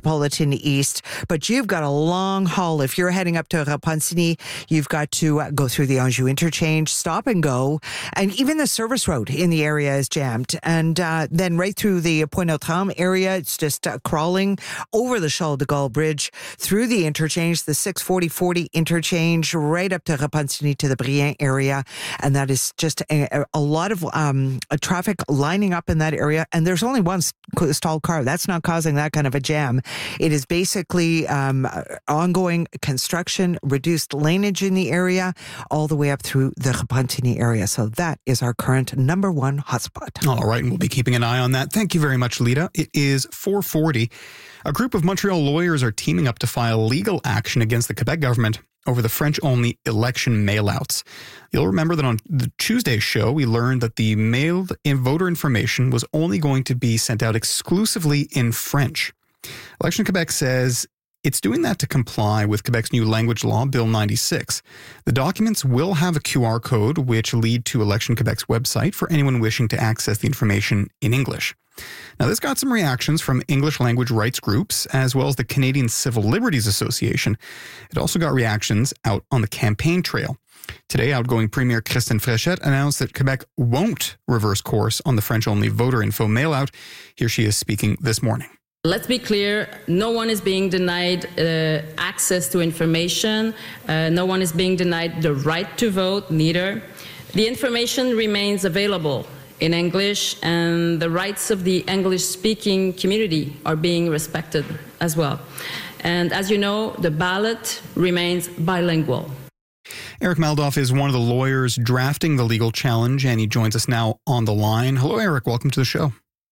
Metropolitan East, but you've got a long haul. If you're heading up to Repentigny, you've got to go through the Anjou interchange, stop and go, and even the service road in the area is jammed. And then right through the Pointe-Notre-Dame area, it's just crawling over the Charles de Gaulle Bridge, through the interchange, the 640-40 interchange, right up to Repentigny to the Brienne area. And that is just a lot of traffic lining up in that area. And there's only one stalled car. That's not causing that kind of a jam. It is basically ongoing construction, reduced laneage in the area, all the way up through the Repentigny area. So that is our current number one hotspot. All right, and we'll be keeping an eye on that. Thank you very much, Lita. It is 4:40. A group of Montreal lawyers are teaming up to file legal action against the Quebec government over the French-only election mailouts. You'll remember that on the Tuesday show, we learned that the mailed voter information was only going to be sent out exclusively in French. Election Quebec says it's doing that to comply with Quebec's new language law, Bill 96. The documents will have a QR code, which lead to Election Quebec's website for anyone wishing to access the information in English. Now, this got some reactions from English language rights groups, as well as the Canadian Civil Liberties Association. It also got reactions out on the campaign trail. Today, outgoing Premier Christine Fréchette announced that Quebec won't reverse course on the French-only voter info mailout. Here she is speaking this morning. Let's be clear, no one is being denied access to information. No one is being denied the right to vote, neither. The information remains available in English, and the rights of the English-speaking community are being respected as well. And as you know, the ballot remains bilingual. Eric Maldoff is one of the lawyers drafting the legal challenge, and he joins us now on the line. Hello, Eric. Welcome to the show.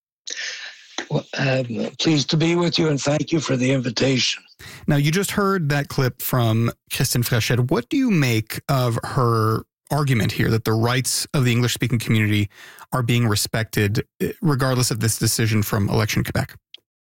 Well, I'm pleased to be with you, and thank you for the invitation. Now, you just heard that clip from Christine Fréchette. What do you make of her argument here that the rights of the English-speaking community are being respected regardless of this decision from Election Quebec?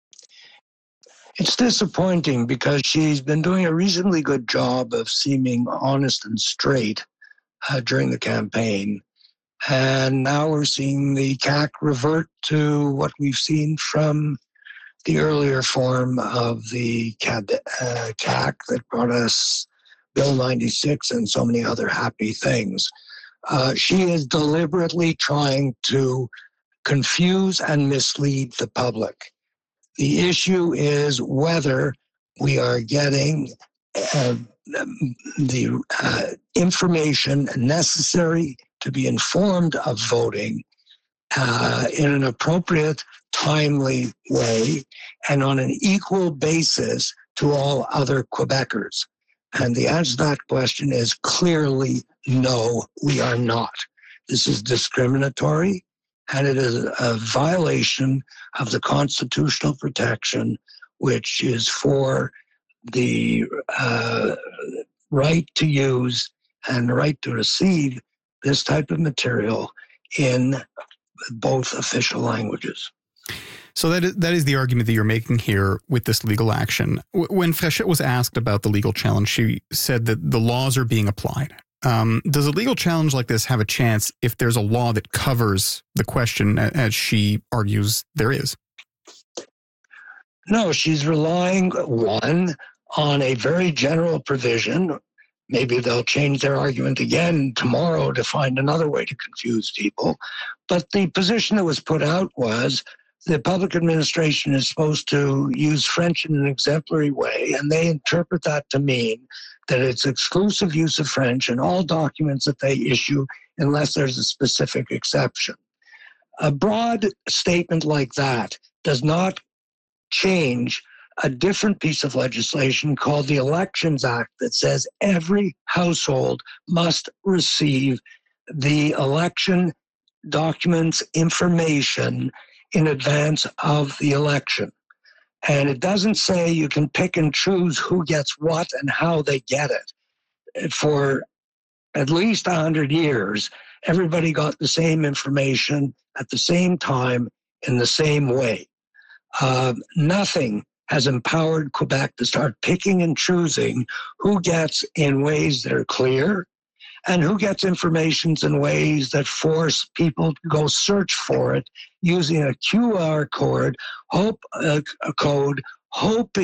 It's disappointing because she's been doing a reasonably good job of seeming honest and straight during the campaign. And now we're seeing the CAQ revert to what we've seen from the earlier form of the CAQ that brought us Bill 96 and so many other happy things. She is deliberately trying to confuse and mislead the public. The issue is whether we are getting the information necessary to be informed of voting in an appropriate, timely way and on an equal basis to all other Quebecers. And the answer to that question is clearly no, we are not. This is discriminatory, and it is a violation of the constitutional protection, which is for the right to use and the right to receive this type of material in both official languages. So that is the argument that you're making here with this legal action. When Fréchette was asked about the legal challenge, she said that the laws are being applied. Does a legal challenge like this have a chance if there's a law that covers the question, as she argues there is? No, she's relying, one, on a very general provision. Maybe they'll change their argument again tomorrow to find another way to confuse people. But the position that was put out was the public administration is supposed to use French in an exemplary way, and they interpret that to mean that it's exclusive use of French in all documents that they issue unless there's a specific exception. A broad statement like that does not change a different piece of legislation called the Elections Act that says every household must receive the election documents information in advance of the election. And it doesn't say you can pick and choose who gets what and how they get it. For at least 100 years, everybody got the same information at the same time in the same way. Nothing has empowered Quebec to start picking and choosing who gets in ways that are clear and who gets information in ways that force people to go search for it using a QR code, hoping